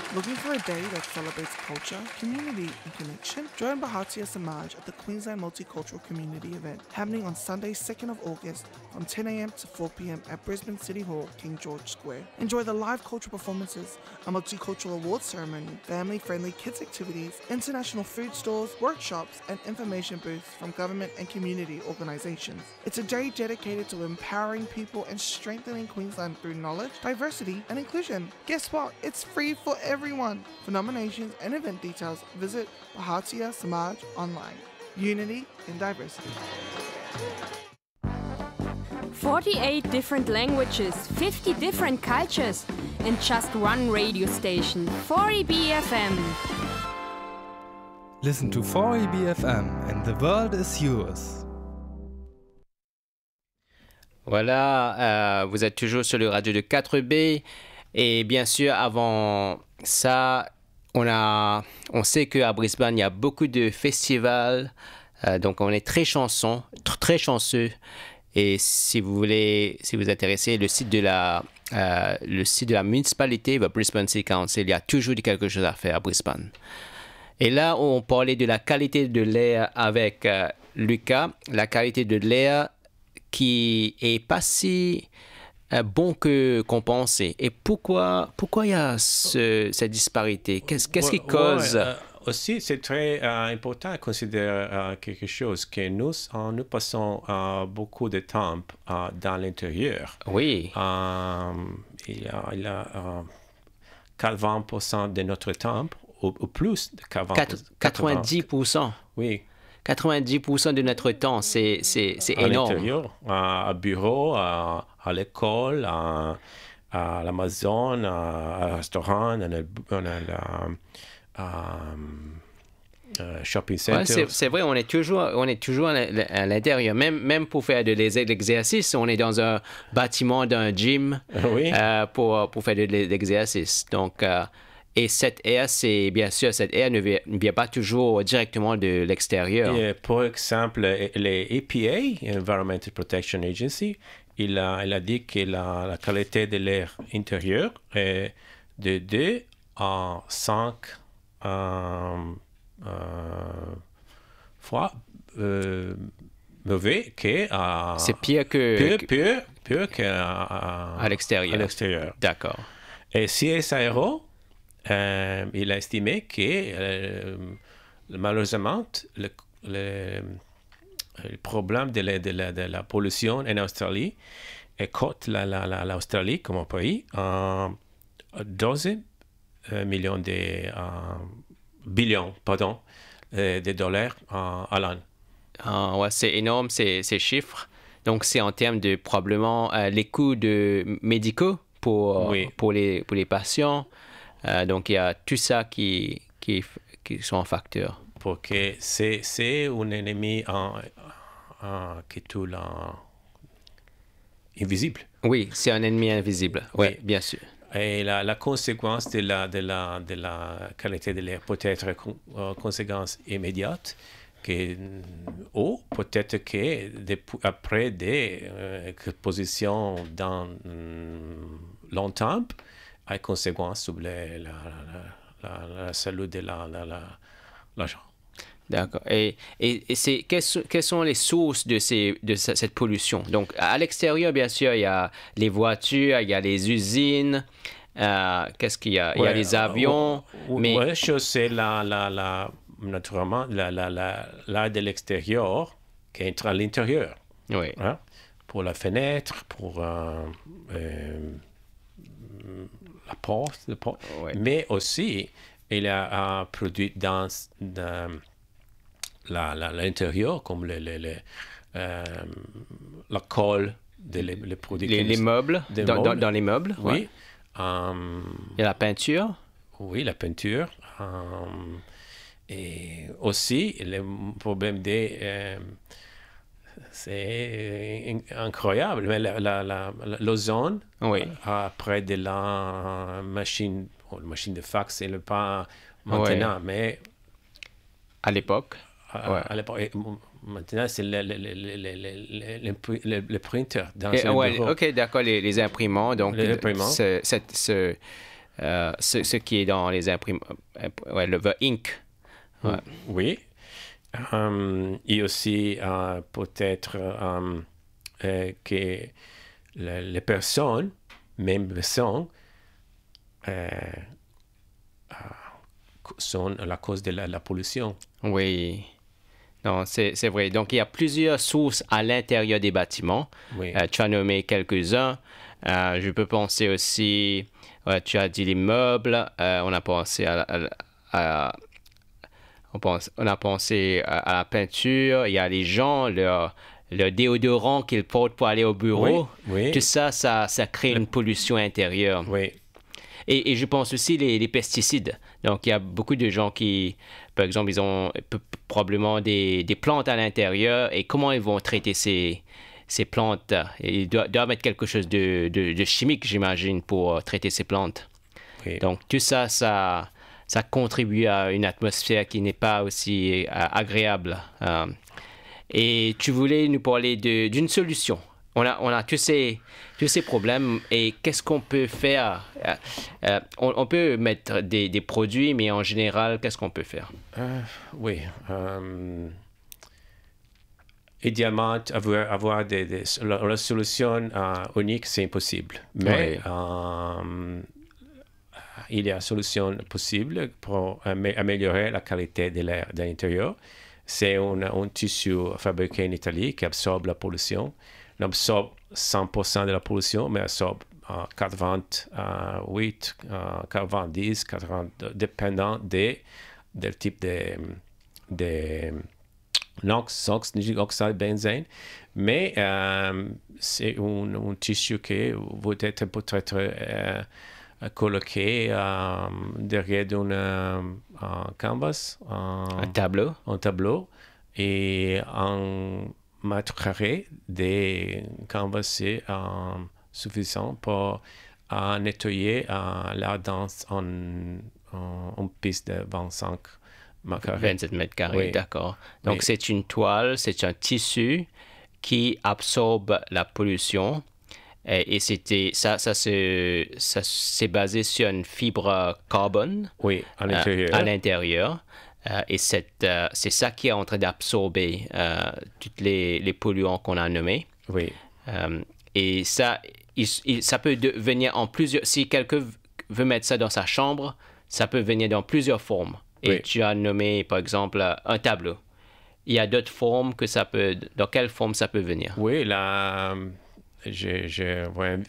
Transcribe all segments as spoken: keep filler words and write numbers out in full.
Looking for a day that celebrates culture, community, and connection? Join Bharatiya Samaj at the Queensland Multicultural Community event happening on Sunday, second of August from ten a.m. to four p.m. at Brisbane City Hall, King George Square. Enjoy the live cultural performances, a multicultural awards ceremony, family-friendly kids activities, international food stores, workshops, and information booths from government and community organisations. It's a day dedicated to empowering people and strengthening Queensland through knowledge, diversity, and inclusion. Guess what? It's free for everyone. For nominations and event details, visit Bharatiya Samaj online. Unity in diversity. forty-eight different languages, fifty different cultures, and just one radio station, four E B F M. Listen to four E B F M and the world is yours. Voilà, euh, vous êtes toujours sur le radio de quatre B. Et bien sûr, avant ça, on, a, on sait qu'à Brisbane, il y a beaucoup de festivals. Euh, donc, on est très chanceux, très chanceux. Et si vous voulez, si vous êtes intéressé, le site de la, euh, le site de la municipalité, le Brisbane City Council, il y a toujours quelque chose à faire à Brisbane. Et là, on parlait de la qualité de l'air avec euh, Lucas, la qualité de l'air qui est pas si euh, bon que qu'on pensait. Et pourquoi, pourquoi il y a ce, cette disparité? Qu'est-ce, qu'est-ce qui cause? Ouais, euh, aussi, c'est très euh, important à considérer euh, quelque chose, que nous, euh, nous passons euh, beaucoup de temps euh, dans l'intérieur. Oui. Euh, il y a, il y a euh, quatre-vingts pour cent de notre temps, ou, ou plus de quatre-vingts pour cent. quatre-vingt-dix pour cent. Oui. quatre-vingt-dix pour cent de notre temps, c'est, c'est, c'est à énorme. L'intérieur, à, à bureau, à, à l'école, à, à l'Amazon, à, à un restaurant, à un shopping center. Ouais, c'est, c'est vrai, on est toujours, on est toujours à l'intérieur. Même, même pour faire de l'exercice, on est dans un bâtiment d'un gym oui. euh, pour, pour faire de l'exercice. Donc, euh, et cette air, c'est bien sûr, cette air ne vient, ne vient pas toujours directement de l'extérieur. Et pour exemple, les A P A, Environmental Protection Agency, il a, il a dit que la, la qualité de l'air intérieur est de deux à cinq euh, euh, fois euh, mauvais que... Euh, c'est pire que... Pire, pire, pire qu'à à l'extérieur. À l'extérieur. D'accord. Et C S I R O, Euh, il a estimé que euh, malheureusement le, le, le problème de la, de, la, de la pollution en Australie coûte la, la, la, l'Australie comme pays euh, douze millions de euh, billions pardon, euh, de dollars euh, à l'an. Ah, ouais, c'est énorme ces, ces chiffres. Donc c'est en termes de probablement euh, les coûts de médicaux pour, oui. pour, les, pour les patients. Euh, donc, il y a tout ça qui, qui, qui sont un facteur. Parce que c'est, c'est un ennemi en, en, qui est tout en, invisible. Oui, c'est un ennemi invisible. Oui, oui. Bien sûr. Et la, la conséquence de la, de, la, de la qualité de l'air peut être con, euh, conséquence immédiate. Que, ou peut-être que de, après des euh, expositions dans um, longtemps, a conséquences sur les, la, la, la, la salut de la, la, la, l'agent. D'accord. Et, et, et c'est, quelles, quelles sont les sources de, ces, de cette pollution? Donc, à l'extérieur, bien sûr, il y a les voitures, il y a les usines. Euh, qu'est-ce qu'il y a? Il ouais, y a les avions. Oui, mais... ouais, chose, c'est la, la, la, naturellement la, la, la, l'air de l'extérieur qui entre à l'intérieur. Oui. Hein? Pour la fenêtre, pour... Euh, euh, la porte, la porte. Ouais. Mais aussi il a, a produit dans, dans la, la, l'intérieur comme le, le, le, euh, la colle de les, les produits les, les meubles dans, meubles dans, dans les meubles oui ouais. um, et la peinture oui la peinture um, et aussi le problème des euh, c'est incroyable, mais la, la, la, l'ozone, oui. après de la machine, oh, la machine de fax, c'est le pas maintenant, oui. mais à l'époque, à, ouais. à l'époque, maintenant c'est le, le, le, le, le, le, le printer dans et, le ouais, bureau. Ok, d'accord, les, les imprimantes, donc les imprimantes. Ce, cette, ce, euh, ce, ce qui est dans les imprimes, ouais, le the ink. Ouais. Oui. Um, et aussi, uh, peut-être um, euh, que le, les personnes, même personnes, euh, uh, sont la cause de la, la pollution. Oui. Non, c'est, c'est vrai. Donc, il y a plusieurs sources à l'intérieur des bâtiments. Oui. Euh, tu as nommé quelques-uns. Euh, je peux penser aussi, ouais, tu as dit les meubles. Euh, on a pensé à, à, à on, pense, on a pensé à, à la peinture. Il y a les gens, leur, leur déodorant qu'ils portent pour aller au bureau. Oui, oui. Tout ça, ça, ça crée une pollution intérieure. Oui. Et, et je pense aussi les, les pesticides. Donc, il y a beaucoup de gens qui, par exemple, ils ont p- probablement des, des plantes à l'intérieur. Et comment ils vont traiter ces, ces plantes? Ils doivent, doivent mettre quelque chose de, de, de chimique, j'imagine, pour traiter ces plantes. Oui. Donc, tout ça, ça, ça contribue à une atmosphère qui n'est pas aussi euh, agréable. Euh, et tu voulais nous parler de, d'une solution. On a, on a tous ces, tous ces problèmes et qu'est-ce qu'on peut faire? euh, euh, on, on peut mettre des, des produits, mais en général, qu'est-ce qu'on peut faire? Euh, oui. Um, idéalement, avoir, avoir des, des, la, la solution uh, unique, c'est impossible. Mais Oui. um, il y a une solution possible pour am- améliorer la qualité de l'air de l'intérieur. C'est un, un tissu fabriqué en Italie qui absorbe la pollution. Il absorbe cent pour cent de la pollution, mais absorbe uh, quatre-vingt-huit, uh, quatre-vingt-dix, quatre-vingt-deux, dépendant des, du type de, de NOx, NOx, nitric oxide, benzène. Mais euh, c'est un, un tissu qui peut être peut-être euh, coloqué euh, derrière un euh, canvas, un, Un tableau? un tableau, et un mètre carré de canvas c'est euh, suffisant pour euh, nettoyer euh, l'air dense en, en, en piste de vingt-cinq mètres carrés. vingt-sept mètres carrés, Oui. d'accord. Donc, Oui. c'est une toile, c'est un tissu qui absorbe la pollution. Et, et c'était, ça, ça, se, ça c'est basé sur une fibre carbone Oui, à euh, l'intérieur. à l'intérieur. Euh, et cette, euh, c'est ça qui est en train d'absorber euh, tous les, les polluants qu'on a nommés. Oui, Euh, et ça, il, il- ça peut de- venir en plusieurs... Si quelqu'un v- veut mettre ça dans sa chambre, ça peut venir dans plusieurs formes. Et Oui. tu as nommé, par exemple, euh, un tableau. Il y a d'autres formes que ça peut... Dans quelle forme ça peut venir? oui, là, je, je vois euh,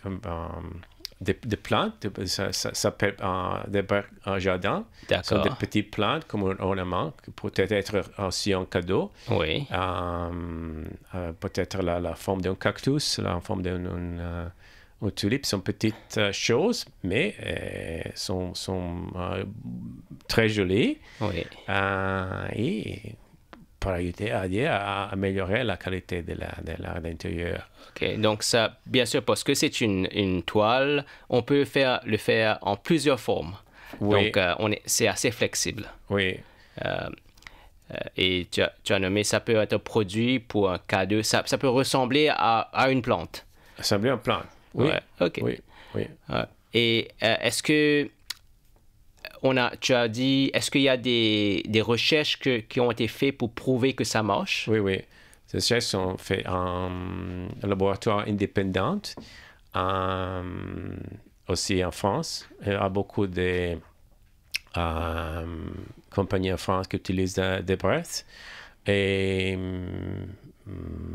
des, des plantes, ça, ça s'appelle euh, des un jardin. Ce sont D'accord. des petites plantes comme un ornement, qui peut être aussi un cadeau. Oui. Euh, euh, peut-être la, la forme d'un cactus, la forme d'une une, euh, une tulipe, sont petites euh, choses, mais euh, sont, sont euh, très jolies. Oui. Euh, et pour aider à, aider à améliorer la qualité de l'air de l'air d'intérieur. OK. Donc, ça, bien sûr, parce que c'est une, une toile, on peut faire, le faire en plusieurs formes. Oui. Donc, euh, on est, c'est assez flexible. Oui, Euh, euh, et tu as, tu as nommé, ça peut être produit pour un cadeau. Ça, ça peut ressembler à, à une plante. assembler en plante. Oui, Ouais, OK. oui, oui. Ouais. Et euh, est-ce que on a, tu as dit, est-ce qu'il y a des, des recherches que- qui ont été faites pour prouver que ça marche? Oui, oui. Ces recherches sont faites en laboratoire indépendant, euh, aussi en France. Il y a beaucoup de euh, compagnies en France qui utilisent de- des braises. Et euh,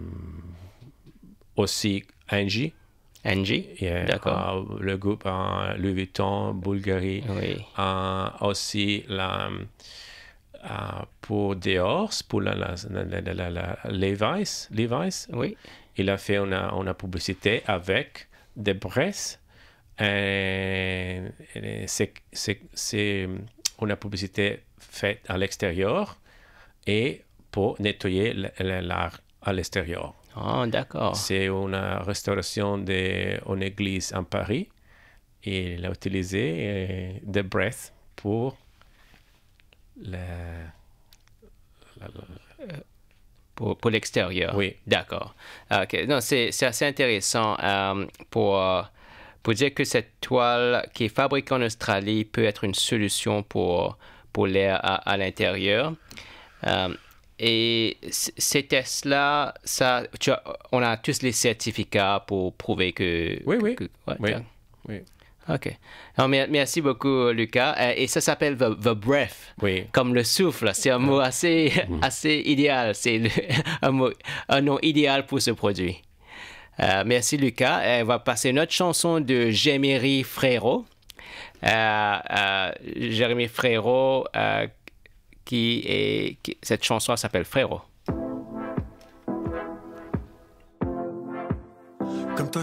aussi Engie. Engie? Yeah, D'accord. euh, le groupe euh, Louis Vuitton, Bulgarie. Oui. Euh, aussi la, euh, pour Dior, pour la, la, la, la, la, la Levi's, Levi's, Oui. il a fait une, une publicité avec des braises. Et, et c'est, c'est, c'est une publicité faite à l'extérieur et pour nettoyer l'air à l'extérieur. Ah, d'accord. C'est une restauration d'une église en Paris. Et il a utilisé euh, des braises pour la, la- la- Pour, pour l'extérieur. Oui. D'accord. OK. Non, c'est, c'est assez intéressant euh, pour, euh, pour dire que cette toile qui est fabriquée en Australie peut être une solution pour, pour l'air à, à l'intérieur. Euh, et c- ces tests-là, ça, tu as- on a tous les certificats pour prouver que... Oui, oui. que- ouais, Oui, t'as- oui. OK. Alors, mer- merci beaucoup, Lucas. Euh, et ça s'appelle the, the breath, Oui. comme le souffle. C'est un mot assez, assez idéal. C'est le- un, mot, un nom idéal pour ce produit. Euh, merci, Lucas. Euh, on va passer une autre chanson de Jérémy Frérot. Euh, euh, Jérémy Frérot, euh, qui est... qui- cette chanson s'appelle Frérot.